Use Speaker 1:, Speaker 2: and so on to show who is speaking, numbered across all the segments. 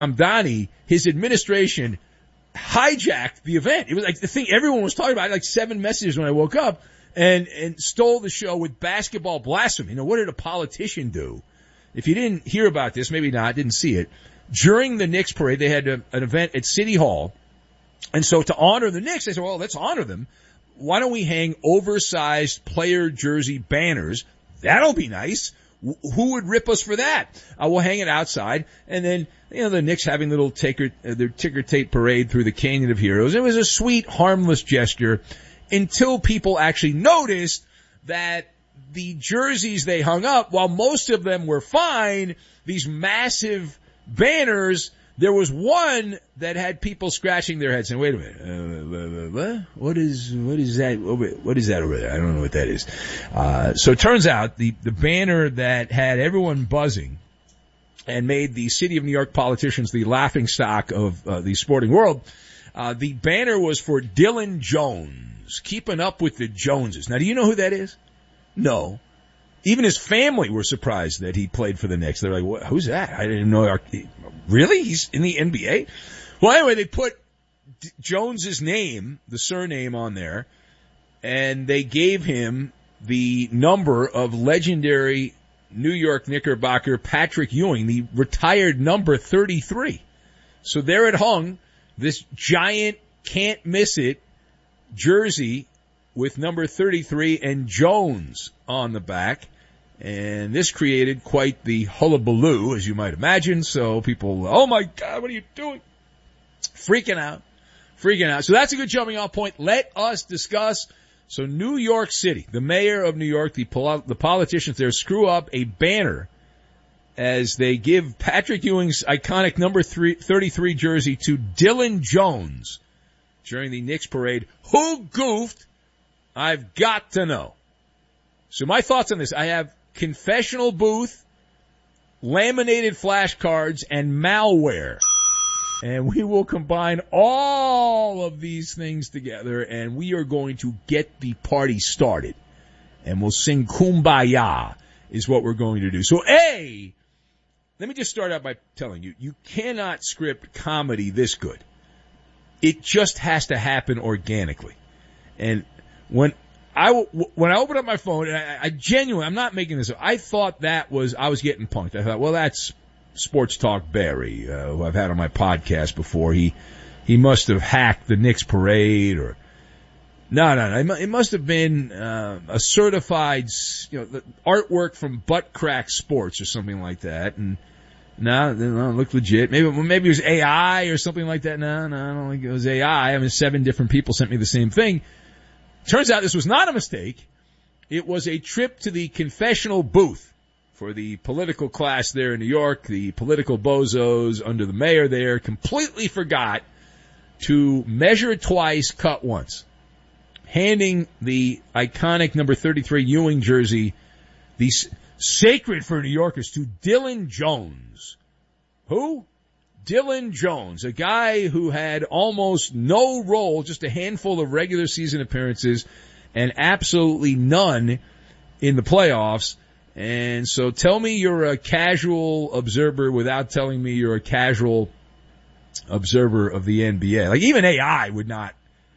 Speaker 1: Mamdani, his administration hijacked the event. It was like the thing everyone was talking about. I had like 7 messages when I woke up and stole the show with basketball blasphemy. You know, what did a politician do? If you didn't hear about this, maybe not, didn't see it. During the Knicks parade, they had an event at City Hall. And so to honor the Knicks, they said, well, let's honor them. Why don't we hang oversized player jersey banners? That'll be nice. Who would rip us for that? We'll hang it outside. And then, you know, the Knicks having their ticker tape parade through the Canyon of Heroes. It was a sweet, harmless gesture until people actually noticed that the jerseys they hung up, while most of them were fine, these massive banners, there was one that had people scratching their heads saying, wait a minute, what is that? What is that over there? I don't know what that is. So it turns out the banner that had everyone buzzing and made the city of New York politicians the laughing stock of the sporting world, the banner was for Dylan Jones, keeping up with the Joneses. Now, do you know who that is? No. Even his family were surprised that he played for the Knicks. They're like, what, who's that? I didn't know. Really? He's in the NBA? Well, anyway, they put Jones's name, the surname on there, and they gave him the number of legendary New York Knickerbocker Patrick Ewing, the retired number 33. So there it hung, this giant, can't miss it jersey with number 33 and Jones on the back. And this created quite the hullabaloo, as you might imagine. So people, oh my God, what are you doing? Freaking out. So that's a good jumping off point. Let us discuss. So New York City, the mayor of New York, the politicians there screw up a banner as they give Patrick Ewing's iconic number 33 jersey to Dylan Jones during the Knicks parade. Who goofed? I've got to know. So my thoughts on this, I have confessional booth, laminated flashcards, and malware. And we will combine all of these things together, and we are going to get the party started. And we'll sing Kumbaya is what we're going to do. So, A, let me just start out by telling you, you cannot script comedy this good. It just has to happen organically. And when I opened up my phone, and I genuinely, I'm not making this up, I thought I was getting punked. I thought, well, that's Sports Talk Barry, who I've had on my podcast before. He must have hacked the Knicks parade or, no. It must have been, a certified, artwork from Butt Crack Sports or something like that. And no, it looked legit. Maybe it was AI or something like that. No, I don't think it was AI. I mean, 7 different people sent me the same thing. Turns out this was not a mistake. It was a trip to the confessional booth for the political class there in New York. The political bozos under the mayor there completely forgot to measure twice, cut once. Handing the iconic number 33 Ewing jersey, the sacred for New Yorkers, to Dylan Jones. Who? Dylan Jones, a guy who had almost no role, just a handful of regular season appearances, and absolutely none in the playoffs. And so tell me you're a casual observer without telling me you're a casual observer of the NBA. Like even AI would not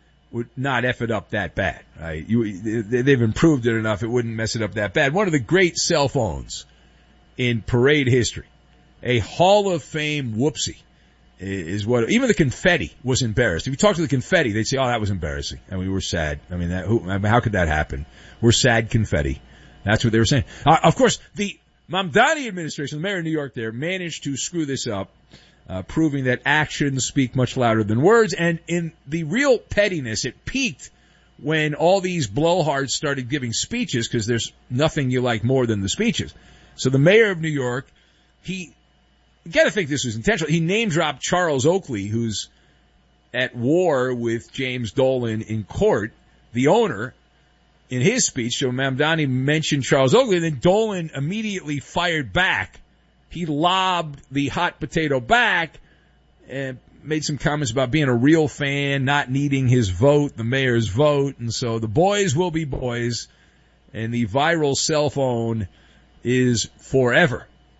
Speaker 1: F it up that bad. Right? They've improved it enough it wouldn't mess it up that bad. One of the great cell phones in parade history. A Hall of Fame whoopsie is what, even the confetti was embarrassed. If you talk to the confetti, they'd say, oh, that was embarrassing. And we were sad. How could that happen? We're sad confetti. That's what they were saying. Of course, the Mamdani administration, the mayor of New York there, managed to screw this up, proving that actions speak much louder than words. And in the real pettiness, it peaked when all these blowhards started giving speeches, because there's nothing you like more than the speeches. So the mayor of New York, you gotta think this was intentional. He name-dropped Charles Oakley, who's at war with James Dolan in court, the owner, in his speech. So Mamdani mentioned Charles Oakley, and then Dolan immediately fired back. He lobbed the hot potato back and made some comments about being a real fan, not needing his vote, the mayor's vote. And so the boys will be boys, and the viral cell phone is forever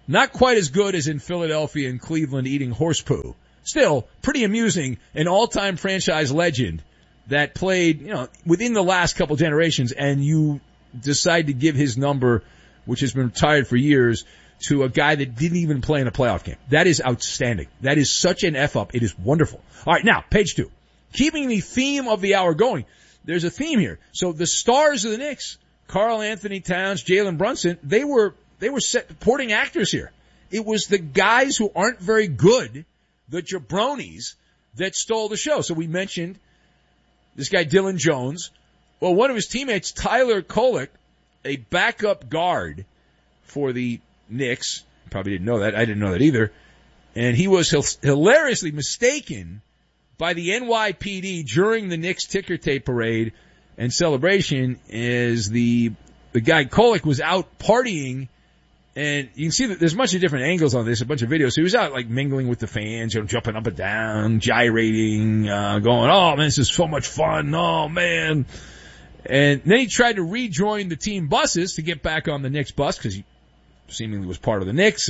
Speaker 1: Not quite as good as in Philadelphia and Cleveland eating horse poo. Still, pretty amusing, an all-time franchise legend that played, within the last couple generations, and you decide to give his number, which has been retired for years, to a guy that didn't even play in a playoff game. That is outstanding. That is such an F-up. It is wonderful. All right, now, page 2. Keeping the theme of the hour going, there's a theme here. So the stars of the Knicks, Karl Anthony Towns, Jalen Brunson, they were supporting actors here. It was the guys who aren't very good, the jabronis, that stole the show. So we mentioned this guy Dylan Jones. Well, one of his teammates, Tyler Kolek, a backup guard for the Knicks, probably didn't know that. I didn't know that either. And he was hilariously mistaken by the NYPD during the Knicks ticker tape parade and celebration as the guy Kolek was out partying. And you can see that there's a bunch of different angles on this, a bunch of videos. So he was out like mingling with the fans, jumping up and down, gyrating, going, oh man, this is so much fun. Oh man. And then he tried to rejoin the team buses to get back on the Knicks bus because he seemingly was part of the Knicks.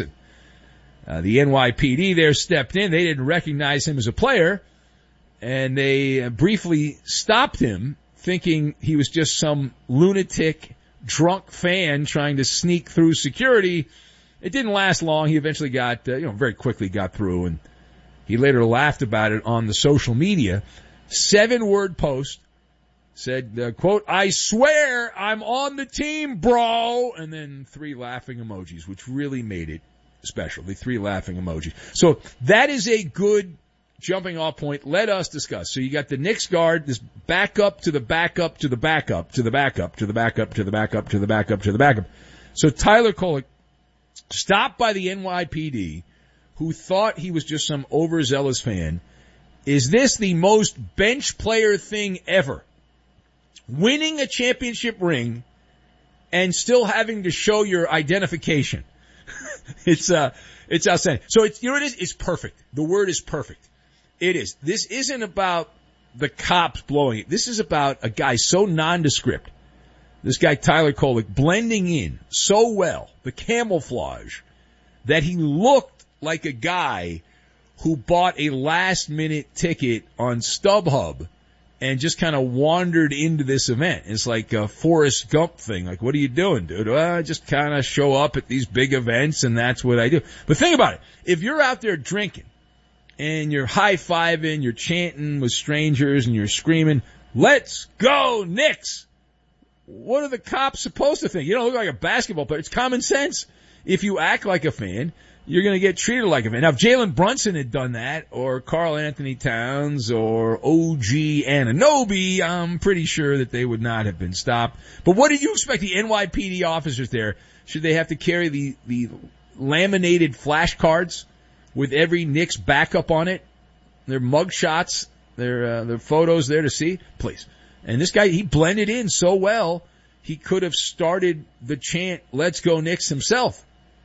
Speaker 1: And the NYPD there stepped in. They didn't recognize him as a player. And they briefly stopped him, thinking he was just some lunatic drunk fan trying to sneak through security. It didn't last long. He eventually very quickly got through, and he later laughed about it on the social media. 7-word post said, quote, I swear I'm on the team, bro. And then 3 laughing emojis, which really made it special. The 3 laughing emojis. So that is a good jumping off point. Let us discuss. So you got the Knicks guard, this backup to the backup to the backup to the backup to the backup to the backup to the backup to the backup. So Tyler Kolek, stopped by the NYPD, who thought he was just some overzealous fan. Is this the most bench player thing ever? Winning a championship ring and still having to show your identification. It's outstanding. So it is? It's perfect. The word is perfect. It is. This isn't about the cops blowing it. This is about a guy so nondescript. This guy, Tyler Kolek, blending in so well, the camouflage, that he looked like a guy who bought a last-minute ticket on StubHub and just kind of wandered into this event. It's like a Forrest Gump thing. Like, what are you doing, dude? Well, I just kind of show up at these big events, and that's what I do. But think about it. If you're out there drinking, and you're high-fiving, you're chanting with strangers, and you're screaming, let's go, Knicks! What are the cops supposed to think? You don't look like a basketball player. It's common sense. If you act like a fan, you're going to get treated like a fan. Now, if Jalen Brunson had done that, or Karl Anthony Towns, or OG Anunoby, I'm pretty sure that they would not have been stopped. But what did you expect the NYPD officers there? Should they have to carry the laminated flashcards with every Knicks backup on it, their mug shots, their photos there to see? Please. And this guy, he blended in so well, he could have started the chant, let's go Knicks himself.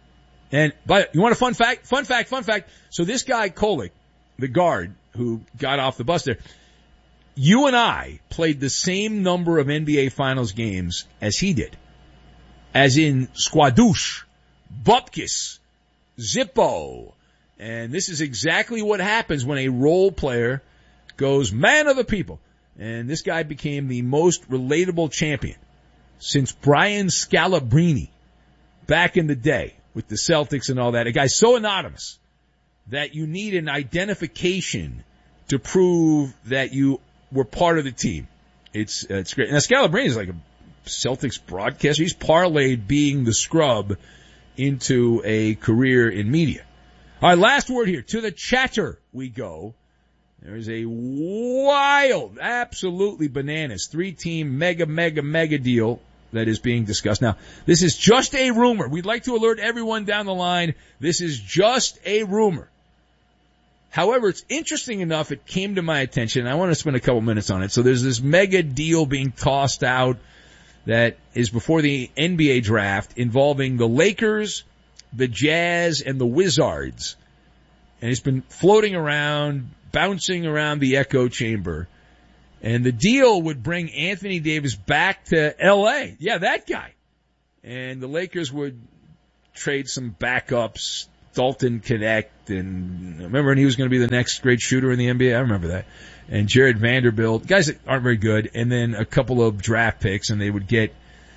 Speaker 1: But you want a fun fact? Fun fact. So this guy, Kolek, the guard who got off the bus there, you and I played the same number of NBA Finals games as he did. As in Squadouche, Bupkis, Zippo. And this is exactly what happens when a role player goes man of the people. And this guy became the most relatable champion since Brian Scalabrine back in the day with the Celtics and all that. A guy so anonymous that you need an identification to prove that you were part of the team. It's great. Now Scalabrine is like a Celtics broadcaster. He's parlayed being the scrub into a career in media. All right, last word here. To the chatter we go. There is a wild, absolutely bananas, 3-team mega deal that is being discussed. Now, this is just a rumor. We'd like to alert everyone down the line. This is just a rumor. However, it's interesting enough, it came to my attention, and I want to spend a couple minutes on it. So there's this mega deal being tossed out that is before the NBA draft involving the Lakers, the Jazz, and the Wizards. And it's been floating around, bouncing around the echo chamber. And the deal would bring Anthony Davis back to L.A. Yeah, that guy. And the Lakers would trade some backups, Dalton Connect, and remember when he was going to be the next great shooter in the NBA? I remember that. And Jared Vanderbilt, guys that aren't very good, and then a couple of draft picks, and they would get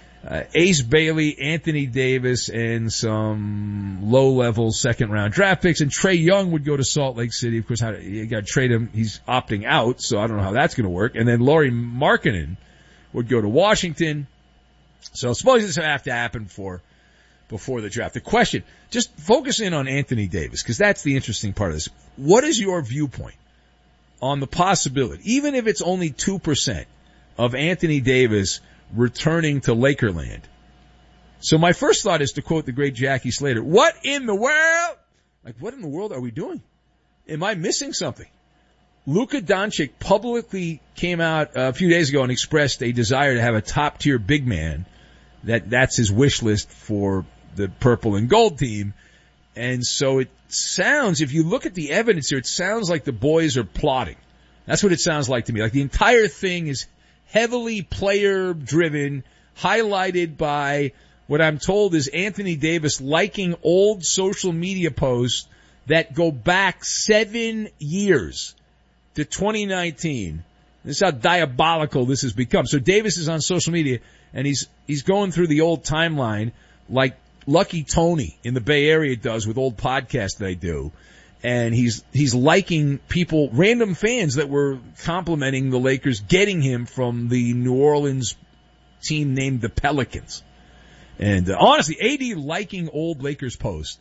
Speaker 1: Ace Bailey, Anthony Davis, and some low-level second-round draft picks. And Trae Young would go to Salt Lake City. Of course, you got to trade him. He's opting out, so I don't know how that's going to work. And then Lauri Markkanen would go to Washington. So suppose this would have to happen before the draft. The question, just focus in on Anthony Davis, because that's the interesting part of this. What is your viewpoint on the possibility, even if it's only 2%, of Anthony Davis returning to Lakerland? So my first thought is to quote the great Jackie Slater, what in the world? Like, what in the world are we doing? Am I missing something? Luka Doncic publicly came out a few days ago and expressed a desire to have a top-tier big man. That's his wish list for the purple and gold team. And so it sounds, if you look at the evidence here, it sounds like the boys are plotting. That's what it sounds like to me. Like the entire thing is heavily player-driven, highlighted by what I'm told is Anthony Davis liking old social media posts that go back 7 years to 2019. This is how diabolical this has become. So Davis is on social media, and he's going through the old timeline like Lucky Tony in the Bay Area does with old podcasts they do. And he's liking people, random fans that were complimenting the Lakers getting him from the New Orleans team named the Pelicans. And honestly, AD liking old Lakers posts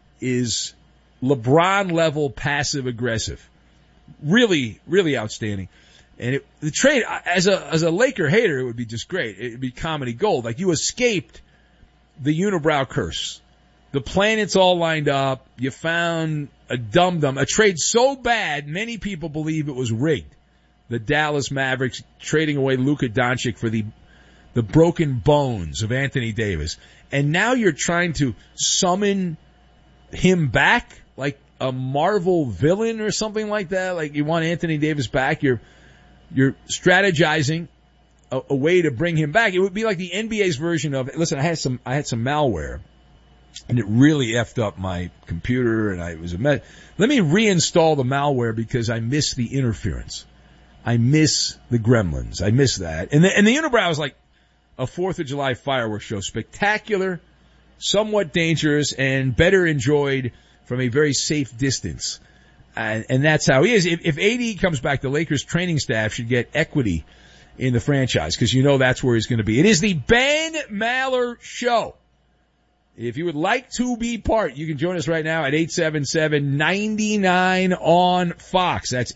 Speaker 1: is LeBron level passive aggressive. Really, really outstanding. And the trade, as a Laker hater, it would be just great. It would be comedy gold. Like, you escaped the unibrow curse. The planets all lined up. You found a dum-dum. A trade so bad, many people believe it was rigged. The Dallas Mavericks trading away Luka Doncic for the broken bones of Anthony Davis. And now you're trying to summon him back like a Marvel villain or something like that. Like, you want Anthony Davis back. You're strategizing a way to bring him back. It would be like the NBA's version of, listen, I had some malware, and it really effed up my computer, and it was a mess. Let me reinstall the malware because I miss the interference. I miss the gremlins. I miss that. And the unibrow is like a 4th of July fireworks show. Spectacular, somewhat dangerous, and better enjoyed from a very safe distance. And that's how he is. If AD comes back, the Lakers training staff should get equity in the franchise, because you know that's where he's going to be. It is the Ben Maller Show. If you would like to be part, you can join us right now at 877-99 on Fox. That's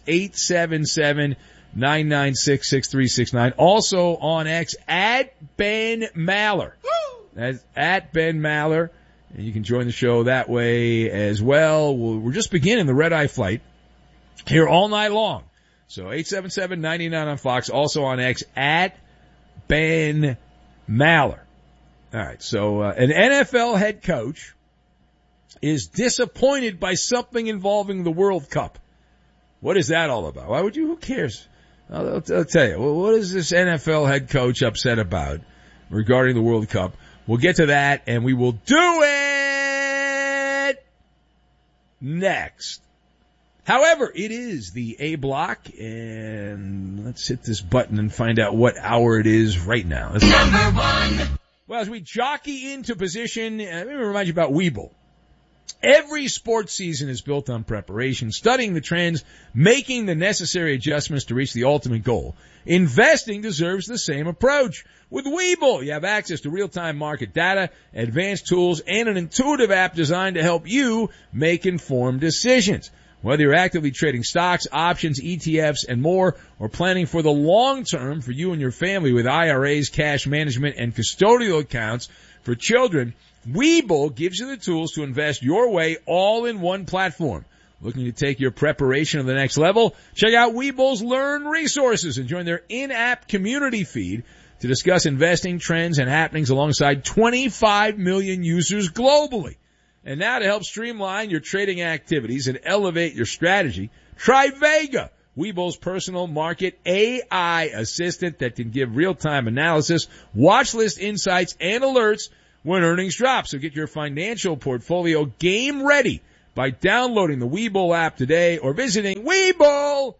Speaker 1: 877-996-6369. Also on X at Ben Maller. That's at Ben Maller. And you can join the show that way as well. We're just beginning the Red Eye flight here all night long. So 877-99 on Fox, also on X at Ben Maller. All right, so an NFL head coach is disappointed by something involving the World Cup. What is that all about? Why would you? Who cares? I'll tell you. What is this NFL head coach upset about regarding the World Cup? We'll get to that, and we will do it next. However, it is the A block, and let's hit this button and find out what hour it is right now. Number one. Well, as we jockey into position, let me remind you about Webull. Every sports season is built on preparation, studying the trends, making the necessary adjustments to reach the ultimate goal. Investing deserves the same approach. With Webull, you have access to real-time market data, advanced tools, and an intuitive app designed to help you make informed decisions. Whether you're actively trading stocks, options, ETFs, and more, or planning for the long term for you and your family with IRAs, cash management, and custodial accounts for children, Webull gives you the tools to invest your way all in one platform. Looking to take your preparation to the next level? Check out Webull's Learn resources and join their in-app community feed to discuss investing trends and happenings alongside 25 million users globally. And now to help streamline your trading activities and elevate your strategy, try Vega, Webull's personal market AI assistant that can give real-time analysis, watch list insights, and alerts when earnings drop. So get your financial portfolio game ready by downloading the Webull app today or visiting Webull.com.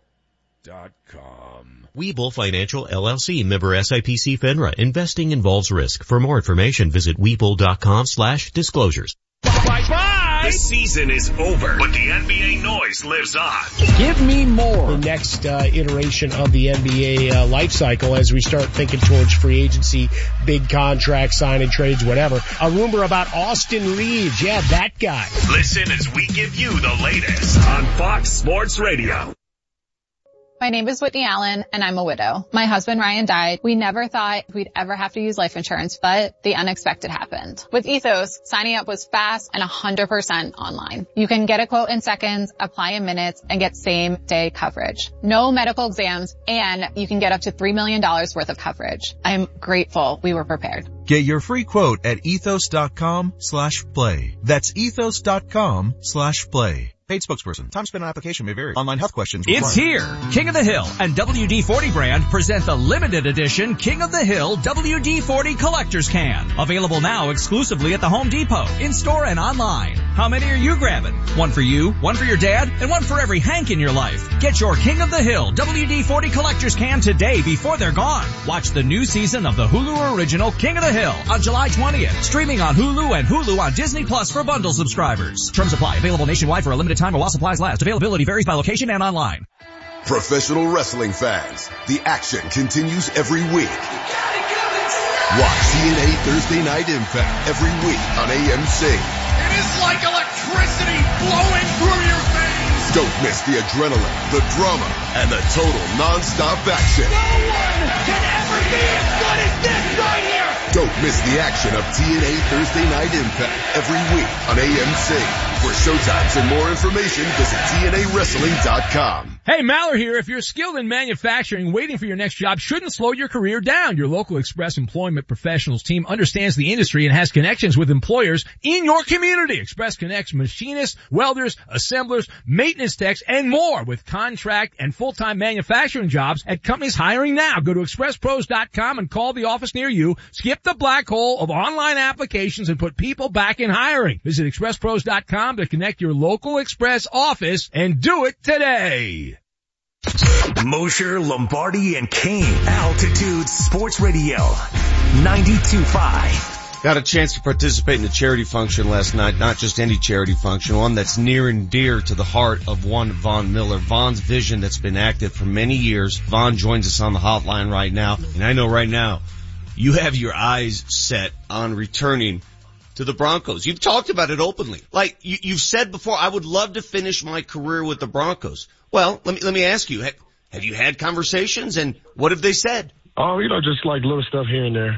Speaker 2: Webull Financial LLC, member SIPC FINRA. Investing involves risk. For more information, visit Webull.com/disclosures.
Speaker 3: Bye-bye! The season is over, but the NBA noise lives on.
Speaker 4: Give me more. The next iteration of the NBA life cycle as we start thinking towards free agency, big contracts, signing trades, whatever. A rumor about Austin Reeves. Yeah, that guy.
Speaker 3: Listen as we give you the latest on Fox Sports Radio.
Speaker 5: My name is Whitney Allen, and I'm a widow. My husband, Ryan, died. We never thought we'd ever have to use life insurance, but the unexpected happened. With Ethos, signing up was fast and 100% online. You can get a quote in seconds, apply in minutes, and get same-day coverage. No medical exams, and you can get up to $3 million worth of coverage. I'm grateful we were prepared.
Speaker 6: Get your free quote at ethos.com/play. That's ethos.com/play. Paid spokesperson. Time spent on application may vary. Online health questions required.
Speaker 7: It's here. King of the Hill and WD-40 brand present the limited edition King of the Hill WD-40 Collector's Can. Available now exclusively at the Home Depot, in-store and online. How many are you grabbing? One for you, one for your dad, and one for every Hank in your life. Get your King of the Hill WD-40 Collector's Can today before they're gone. Watch the new season of the Hulu original King of the Hill on July 20th. Streaming on Hulu and Hulu on Disney Plus for bundle subscribers. Terms apply. Available nationwide for a limited time while supplies last. Availability varies by location and online.
Speaker 8: Professional wrestling fans, the action continues every week. Watch TNA Thursday Night Impact every week on AMC.
Speaker 9: It is like electricity flowing through your veins.
Speaker 8: Don't miss the adrenaline, the drama, and the total non-stop action.
Speaker 9: No one can ever be as good as this right here.
Speaker 8: Don't miss the action of TNA Thursday Night Impact every week on AMC. For showtimes and more information, visit TNAWrestling.com.
Speaker 1: Hey, Maller here. If you're skilled in manufacturing, waiting for your next job shouldn't slow your career down. Your local Express Employment Professionals team understands the industry and has connections with employers in your community. Express connects machinists, welders, assemblers, maintenance techs, and more with contract and full-time manufacturing jobs at companies hiring now. Go to expresspros.com and call the office near you. Skip the black hole of online applications and put people back in hiring. Visit expresspros.com to connect your local Express office and do it today.
Speaker 3: Mosher, Lombardi, and Kane. Altitude Sports Radio. 92.5.
Speaker 10: Got a chance to participate in a charity function last night, not just any charity function, one that's near and dear to the heart of one Von Miller. Von's vision that's been active for many years. Von joins us on the hotline right now, and I know right now you have your eyes set on returning to the Broncos. You've talked about it openly. Like you've said before, I would love to finish my career with the Broncos. Well, let me ask you, have you had conversations, and what have they said?
Speaker 11: Oh, just like little stuff here and there.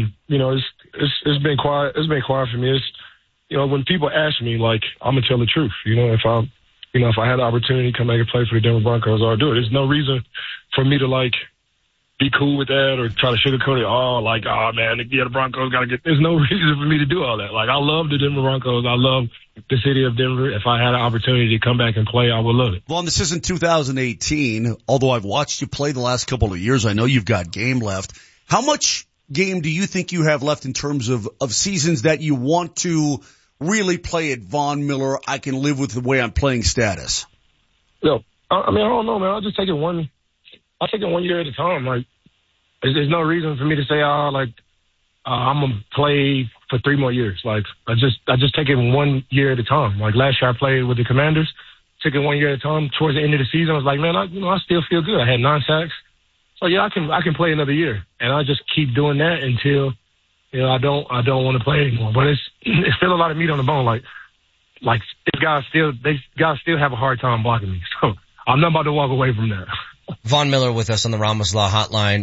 Speaker 11: It's been quiet. It's been quiet for me. It's, when people ask me, like, I'm gonna tell the truth. If I had the opportunity to come back and play for the Denver Broncos, I'll do it. There's no reason for me to be cool with that or try to sugarcoat it. The Broncos gotta get. There's no reason for me to do all that. I love the Denver Broncos. I love the city of Denver. If I had an opportunity to come back and play, I would love it.
Speaker 12: Well, this isn't 2018. Although I've watched you play the last couple of years, I know you've got game left. How much game do you think you have left in terms of seasons that you want to really play at Von Miller? I can live with the way I'm playing status.
Speaker 11: No, I don't know, man. I'll just take it one year at a time. There's no reason for me to say, I'm gonna play for 3 more years. I just take it 1 year at a time. Last year I played with the Commanders, took it 1 year at a time. Towards the end of the season, I was like, man, I still feel good. I had 9 sacks. So yeah, I can play another year, and I just keep doing that until, I don't want to play anymore. But it's still a lot of meat on the bone. These guys still have a hard time blocking me. So I'm not about to walk away from that.
Speaker 13: Von Miller with us on the Ramos Law Hotline.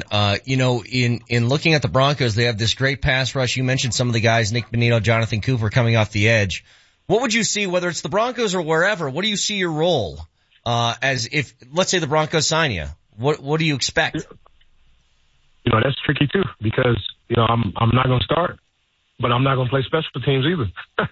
Speaker 13: In looking at the Broncos, they have this great pass rush. You mentioned some of the guys, Nick Bonito, Jonathan Cooper coming off the edge. What would you see, whether it's the Broncos or wherever, what do you see your role, as if, let's say the Broncos sign you? What do you expect?
Speaker 11: That's tricky too, because, I'm not going to start, but I'm not going to play special teams either.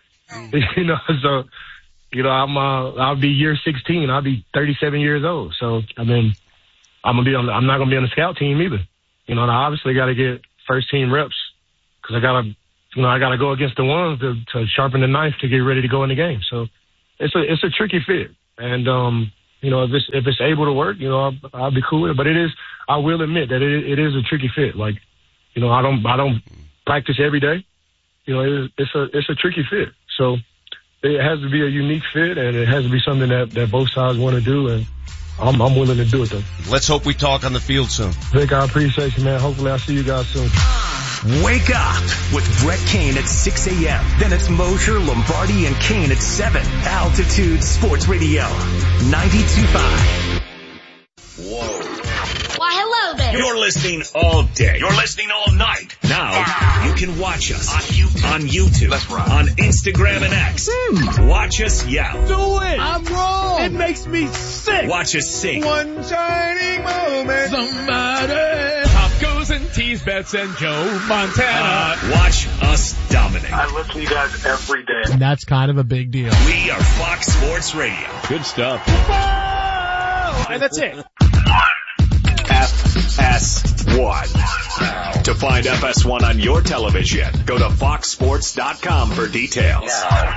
Speaker 11: I'll be year 16. I'll be 37 years old. So, I'm not going to be on the scout team either. I obviously got to get first team reps because I got to I got to go against the ones to sharpen the knife to get ready to go in the game. So it's a tricky fit. And, if it's able to work, I'll be cool with it. But I will admit that it is a tricky fit. Like, I don't practice every day. It's a tricky fit. So it has to be a unique fit, and it has to be something that both sides want to do. And I'm willing to do it, though.
Speaker 10: Let's hope we talk on the field soon.
Speaker 11: Vic, I appreciate you, man. Hopefully I'll see you guys soon.
Speaker 3: Wake up with Brett Kane at 6 a.m. Then it's Mosher, Lombardi, and Kane at 7. Altitude Sports Radio, 92.5.
Speaker 14: Whoa. Why, hello there.
Speaker 3: You're listening all day. You're listening all night. Now, you can watch us on YouTube. That's right. On Instagram and X. Watch us yell.
Speaker 1: Do it. I'm wrong. It makes me sick.
Speaker 3: Watch us sing.
Speaker 1: One shining moment. Somebody. Pop goes and tease Bets and Joe Montana.
Speaker 3: Watch us dominate.
Speaker 15: I listen to you guys every day.
Speaker 4: And that's kind of a big deal.
Speaker 3: We are Fox Sports Radio.
Speaker 1: Good stuff.
Speaker 4: And that's it.
Speaker 3: FS1. To find FS1 on your television, go to foxsports.com for details.